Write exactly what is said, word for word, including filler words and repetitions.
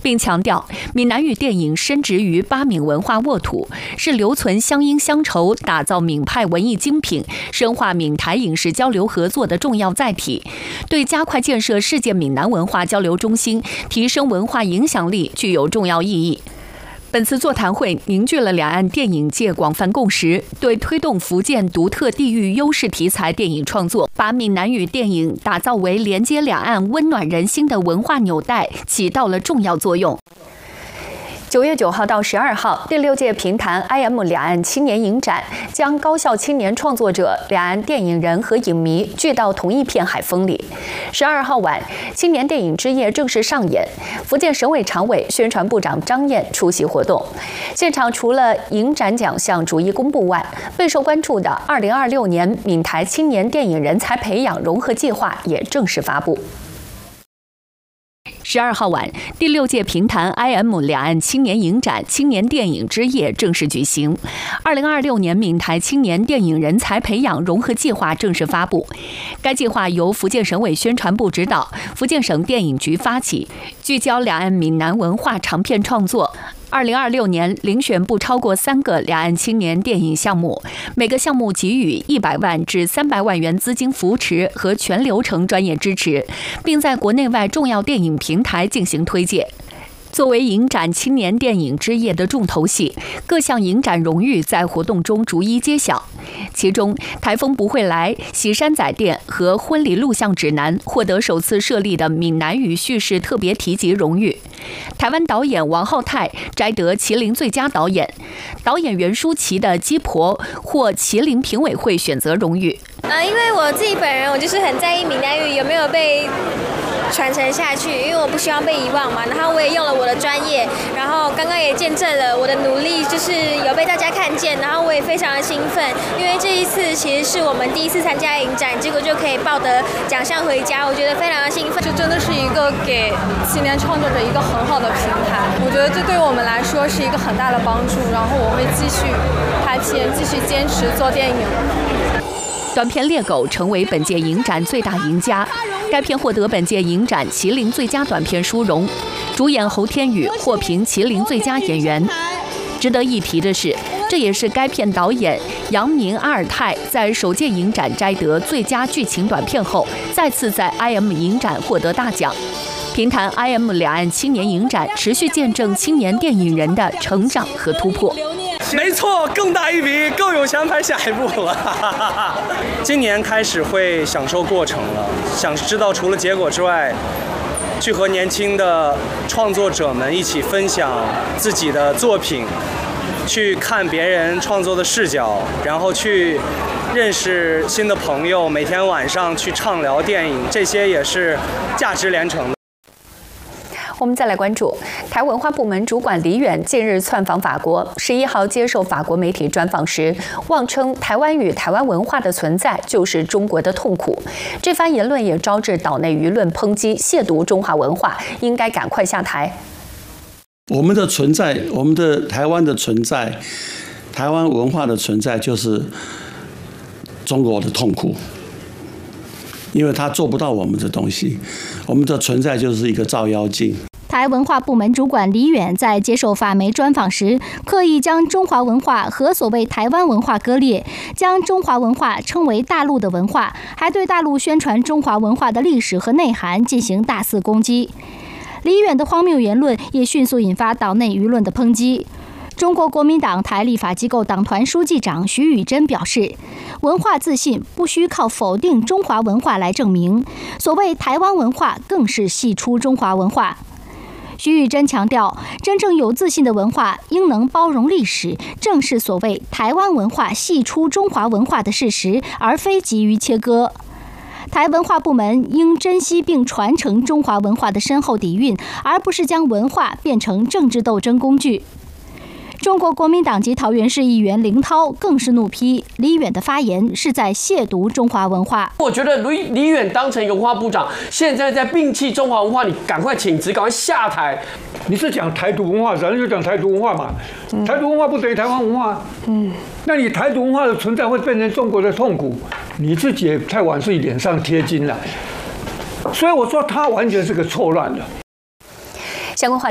并强调闽南语电影深植于巴闽文化沃土，是留存乡音乡愁、打造闽派文艺精品、深化闽台影视交流合作的重要载体，对加快建设世界闽南文化交流中心、提升文化影响力具有重要意义。本次座谈会凝聚了两岸电影界广泛共识，对推动福建独特地域优势题材电影创作，把闽南语电影打造为连接两岸、温暖人心的文化纽带，起到了重要作用。九月九号到十二号，第六届评坛 I M 两岸青年影展将高校青年创作者、两岸电影人和影迷聚到同一片海风里。十二号晚，青年电影之夜正式上演。福建省委常委、宣传部长张燕出席活动。现场除了影展奖项逐一公布外，备受关注的二零二六年闽台青年电影人才培养融合计划也正式发布。十二号晚，第六届评坛 I M 两岸青年影展青年电影之夜正式举行。二零二六年闽台青年电影人才培养融合计划正式发布。该计划由福建省委宣传部指导，福建省电影局发起，聚焦两岸闽南文化长片创作。二零二六年遴选不超过三个两岸青年电影项目，每个项目给予一百万至三百万元资金扶持和全流程专业支持，并在国内外重要电影平台进行推介。作为影展青年电影之夜的重头戏，各项影展荣誉在活动中逐一揭晓。其中，台风不会来、喜山仔店和婚礼录像指南获得首次设立的闽南语叙事特别提及荣誉。台湾导演王浩泰摘得麒麟最佳导演，导演袁舒淇的《鸡婆》获麒麟评委会选择荣誉。 呃，因为我自己本人，我就是很在意闽南语有没有被传承下去，因为我不希望被遗忘嘛。然后我也用了我的专业，然后刚刚也见证了我的努力，就是有被大家看见。然后我也非常的兴奋，因为这一次其实是我们第一次参加影展，结果就可以抱得奖项回家，我觉得非常的兴奋。 这真的是一个给青年创作者一个很好的平台，我觉得这对我们来说是一个很大的帮助。然后我会继续拍片，继续坚持做电影。 短片《猎狗》成为本届影展最大赢家，该片获得本届影展麒麟最佳短片殊荣，主演侯天宇获评麒麟最佳演员。值得一提的是，这也是该片导演杨明阿尔泰在首届影展摘得最佳剧情短片后，再次在 I M 影展获得大奖。评坛 I M 两岸青年影展持续见证青年电影人的成长和突破。 没错，更大一笔，更有钱拍下一部了。今年开始会享受过程了，想知道除了结果之外，去和年轻的创作者们一起分享自己的作品，去看别人创作的视角，然后去认识新的朋友，每天晚上去畅聊电影，这些也是价值连城的。 我们再来关注台文化部门主管李远近日窜访法国，十一号接受法国媒体专访时，妄称台湾与台湾文化的存在就是中国的痛苦。这番言论也招致岛内舆论抨击，亵渎中华文化，应该赶快下台。 我们的存在，我们的台湾的存在，台湾文化的存在就是中国的痛苦。因为他做不到我们的东西，我们的存在就是一个照妖镜。 台文化部门主管李远在接受法媒专访时，刻意将中华文化和所谓台湾文化割裂，将中华文化称为大陆的文化，还对大陆宣传中华文化的历史和内涵进行大肆攻击。李远的荒谬言论也迅速引发岛内舆论的抨击。中国国民党台立法机构党团书记长徐宇珍表示，文化自信不需靠否定中华文化来证明，所谓台湾文化更是系出中华文化。徐宇珍强调，真正有自信的文化应能包容历史，正是所谓台湾文化系出中华文化的事实，而非急于切割。台文化部门应珍惜并传承中华文化的深厚底蕴，而不是将文化变成政治斗争工具。中国国民党籍桃园市议员林涛更是怒批李远的发言是在亵渎中华文化。 我觉得李李远当成一个文化部长，现在在摒弃中华文化，你赶快请辞，赶快下台。 你是讲台独文化，咱就讲台独文化嘛。嗯、台独文化不等于台湾文化。嗯，那你台独文化的存在会变成中国的痛苦，你自己也太往自己脸上贴金了。所以我说他完全是个错乱的。 相关话。